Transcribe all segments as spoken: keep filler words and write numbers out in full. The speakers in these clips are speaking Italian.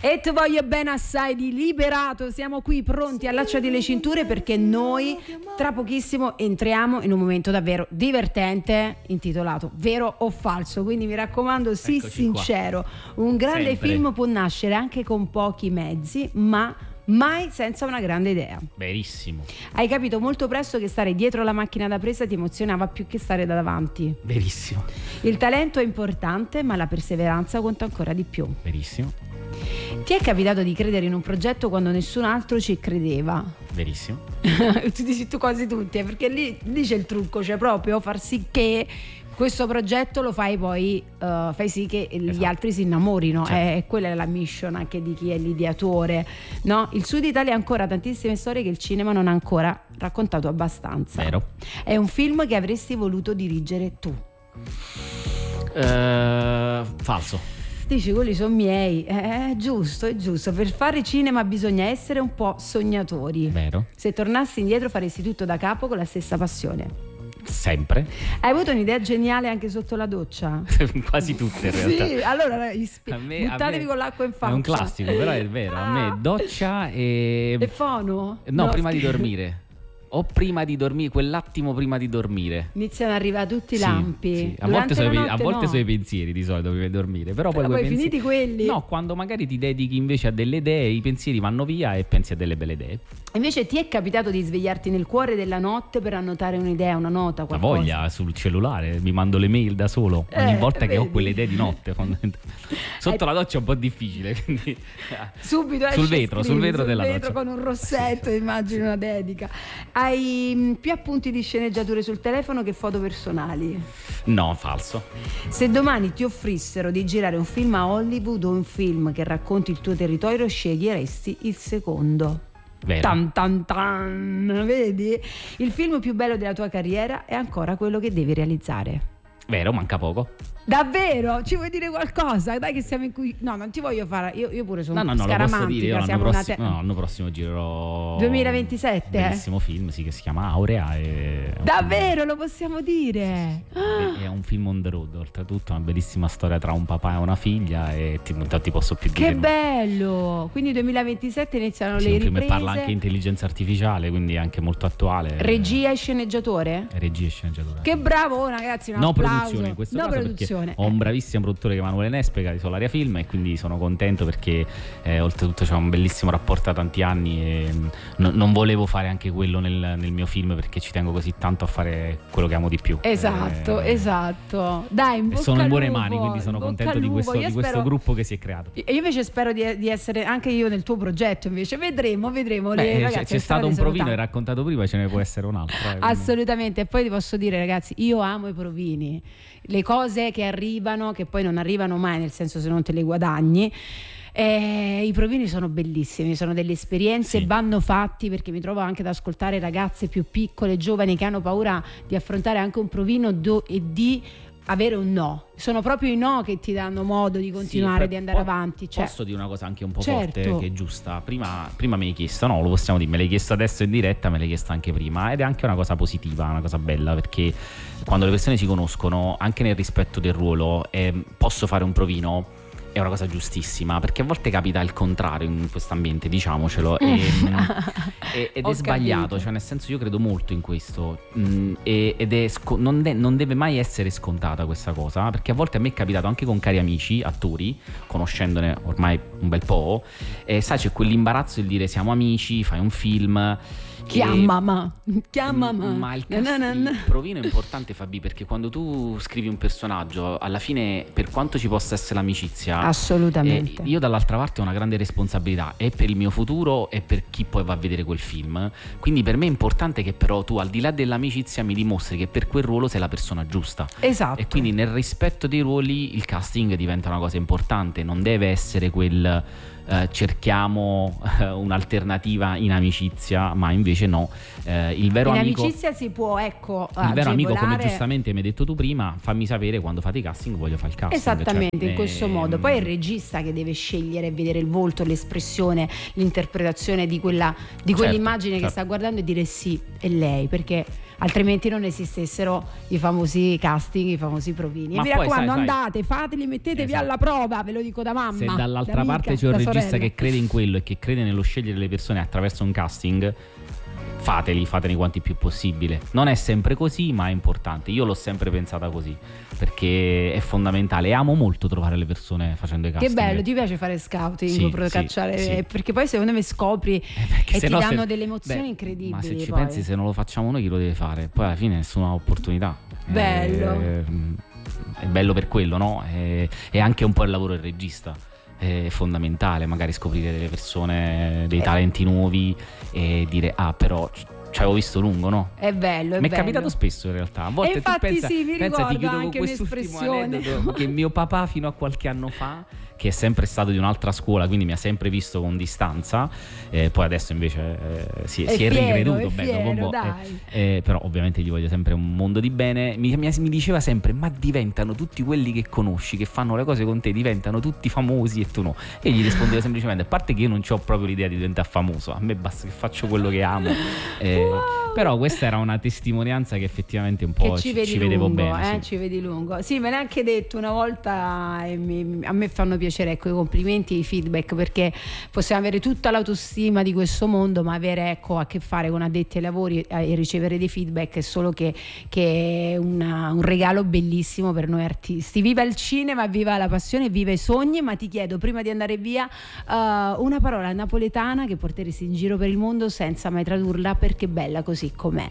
E ti voglio bene assai di Liberato. Siamo qui pronti, allacciati le cinture, perché noi tra pochissimo entriamo in un momento davvero divertente intitolato Vero o Falso. Quindi mi raccomando, sii Eccoci sincero. qua. Un grande Sempre. film può nascere anche con pochi mezzi, ma mai senza una grande idea. Verissimo. Hai capito molto presto che stare dietro la macchina da presa ti emozionava più che stare da davanti. Verissimo. Il talento è importante, ma la perseveranza conta ancora di più. Verissimo. Ti è capitato di credere in un progetto quando nessun altro ci credeva? Verissimo. Tu dici tu quasi tutti, eh, perché lì, lì c'è il trucco, cioè proprio far sì che questo progetto lo fai poi, uh, fai sì che gli Esatto. altri si innamorino. Certo. E quella è la mission anche di chi è l'ideatore, no? Il Sud Italia ha ancora tantissime storie che il cinema non ha ancora raccontato abbastanza. Vero. È un film che avresti voluto dirigere tu. Eh, falso. Dici, quelli sono miei. Eh, è giusto, è giusto. Per fare cinema bisogna essere un po' sognatori. Vero. Se tornassi indietro faresti tutto da capo con la stessa passione. Sempre. Hai avuto un'idea geniale anche sotto la doccia? Quasi tutte in realtà. Sì, allora ispe- A me- a buttatevi me- con l'acqua in faccia. È un classico, però è vero. A me Ah. doccia e... E fono? No, prima di dormire. O prima di dormire, quell'attimo prima di dormire. Iniziano ad arrivare tutti i Sì, lampi. sì. A Durante volte, sono, i la pe- a notte volte no. sono i pensieri di solito prima di dormire. Però poi, Però quei poi pensieri- finiti quelli. No, quando magari ti dedichi invece a delle idee, i pensieri vanno via e pensi a delle belle idee. Invece ti è capitato di svegliarti nel cuore della notte per annotare un'idea, una nota, La qualcosa? voglia sul cellulare, mi mando le mail da solo ogni Eh, volta che ho vedi. quelle idee di notte. fondamentalmente. Sotto la doccia è un po' difficile, quindi Subito esce sul e vetro, scrivi, sul vetro della vetro doccia. con un rossetto, immagino una dedica. Hai mh, più appunti di sceneggiature sul telefono che foto personali. No, falso. Se domani ti offrissero di girare un film a Hollywood o un film che racconti il tuo territorio, sceglieresti il secondo. Vero. Tan tan tan, vedi? Il film più bello della tua carriera è ancora quello che devi realizzare. Vero, manca poco. Davvero? Ci vuoi dire qualcosa? Dai che siamo in cui... No, non ti voglio fare... Io, io pure sono No, no, no, lo posso dire. Io scaramantica, l'anno siamo una prossimo, te- no, l'anno prossimo girerò duemilaventisette, un eh? bellissimo film, sì, che si chiama Aurea. E... Davvero, lo possiamo dire? È un film on the road, oltretutto, una bellissima storia tra un papà e una figlia e ti, non ti posso più dire. Che bello! Quindi duemilaventisette iniziano Sì, le un film che riprese. parla anche di intelligenza artificiale, quindi è anche molto attuale. Regia e sceneggiatore? Regia e sceneggiatura. Che bravo, oh, ragazzi, un No applauso. produzione in questo no caso, produzione. perché ho un bravissimo produttore che è Emanuele Nespega di Solaria Film e quindi sono contento perché eh, oltretutto c'è un bellissimo rapporto da tanti anni e mh, no- non volevo fare anche quello nel, nel mio film perché ci tengo così tanto a fare quello che amo di più. Esatto, Eh, esatto. Dai, in e bocca sono in al buone lupo, mani, quindi sono in bocca contento al di lupo. questo, Io di questo spero- gruppo che si è creato. Io invece spero di, di essere anche io nel tuo progetto, invece vedremo, vedremo. Beh, le c'è- ragazze c'è stato un sono provino, hai tante. raccontato prima, ce ne può essere un altro. eh, quindi- Assolutamente, e poi ti posso dire, ragazzi, io amo i provini, le cose che arrivano, che poi non arrivano mai, nel senso se non te le guadagni. Eh, i provini sono bellissimi, sono delle esperienze, Sì. vanno fatti, perché mi trovo anche ad ascoltare ragazze più piccole, giovani, che hanno paura di affrontare anche un provino do- e di avere un no. Sono proprio i no che ti danno modo di continuare, Sì, di andare po- avanti. Cioè, Posso dire una cosa anche un po' Certo. forte, che è giusta. Prima, prima me l'hai chiesto, no, lo possiamo dire, me l'hai chiesto adesso in diretta, me l'hai chiesto anche prima. Ed è anche una cosa positiva, una cosa bella, perché quando le persone si conoscono, anche nel rispetto del ruolo, eh, posso fare un provino. È una cosa giustissima, perché a volte capita il contrario in questo ambiente, diciamocelo, e, e- ed Ho è sbagliato, capito. cioè nel senso io credo molto in questo, mh, e- ed è sco- non, de- non deve mai essere scontata questa cosa, perché a volte a me è capitato anche con cari amici, attori, conoscendone ormai un bel po', e sai c'è quell'imbarazzo di dire siamo amici, fai un film. chiama ma, chiama ma. Ma il, Na, na, na, cast- na. il provino è importante, Fabi, perché quando tu scrivi un personaggio, alla fine, per quanto ci possa essere l'amicizia, Assolutamente. eh, io dall'altra parte ho una grande responsabilità, e per il mio futuro e per chi poi va a vedere quel film. Quindi per me è importante che però tu, al di là dell'amicizia, mi dimostri che per quel ruolo sei la persona giusta. Esatto. E quindi nel rispetto dei ruoli il casting diventa una cosa importante, non deve essere quel eh, cerchiamo eh, un'alternativa in amicizia, ma invece no, eh, il vero in amico amicizia si può, ecco, il vero amico, come agevolare- giustamente mi hai detto tu prima, fammi sapere quando fate i casting, voglio fare il casting. Esattamente, Cioè, in questo eh, modo. Poi è il regista che deve scegliere e vedere il volto, l'espressione, l'interpretazione di quella di Certo, quell'immagine che certo. sta guardando e dire sì, è lei, perché altrimenti non esistessero i famosi casting, i famosi provini. Ma e mi poi, raccomando, sai, andate, fateli, mettetevi esatto. alla prova, ve lo dico da mamma. Se dall'altra da parte amica, c'è un da regista sorella. che crede in quello e che crede nello scegliere le persone attraverso un casting, fateli, fateli quanti più possibile. Non è sempre così, ma è importante. Io l'ho sempre pensata così, perché è fondamentale. E amo molto trovare le persone facendo i casting. Che bello, ti piace fare scouting, Sì, per sì, cacciare, sì. perché poi secondo me scopri Eh, e se ti no danno se- delle emozioni beh, incredibili. Ma se ci poi. pensi, se non lo facciamo noi, chi lo deve fare? Poi alla fine è nessuna opportunità. Bello. Eh, è bello per quello, no? È, è anche un po' il lavoro del regista. È fondamentale magari scoprire delle persone, dei Eh. talenti nuovi e dire ah però c- ci avevo visto lungo, no? È bello, è Mi è bello. capitato spesso in realtà. A volte E infatti tu pensa, sì, mi pensa, ti ricordo chiudo con anche quest'ultimo un'espressione. aneddoto, che mio papà fino a qualche anno fa, che è sempre stato di un'altra scuola, quindi mi ha sempre visto con distanza, eh, poi adesso invece eh, si, È si è fiero, riveduto, è beh, fiero, dopo un po', dai. eh, eh, però ovviamente gli voglio sempre un mondo di bene. Mi, mi- mi diceva sempre ma diventano tutti quelli che conosci, che fanno le cose con te, diventano tutti famosi e tu no. E gli rispondevo semplicemente, a parte che io non ho proprio l'idea di diventare famoso, a me basta che faccio quello che amo. Eh, però questa era una testimonianza che effettivamente un po' Che ci, ci, vedi ci vedevo lungo, bene, eh? sì. Ci vedi lungo. Sì, me l'ha anche detto una volta e mi- a me fanno piacere, ecco, i complimenti e i feedback, perché possiamo avere tutta l'autostima di questo mondo, ma avere, ecco, a che fare con addetti ai lavori e ricevere dei feedback è solo che, che è una- un regalo bellissimo per noi artisti. Viva il cinema, viva la passione, viva i sogni. Ma ti chiedo, prima di andare via, uh, una parola napoletana che porteresti in giro per il mondo senza mai tradurla, perché è bella così com'è.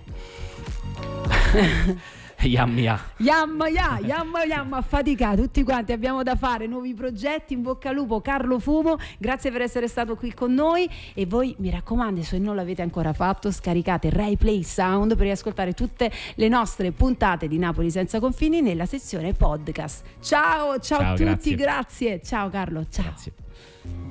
Yamia. Yamma, ya, yamma, yamma, affatica, tutti quanti abbiamo da fare, nuovi progetti, in bocca al lupo. Carlo Fumo, grazie per essere stato qui con noi, e voi mi raccomando, se non l'avete ancora fatto, scaricate Rai Play Sound per riascoltare tutte le nostre puntate di Napoli Senza Confini nella sezione podcast. Ciao, ciao, Ciao, a tutti, grazie. grazie. Ciao Carlo, ciao. Grazie.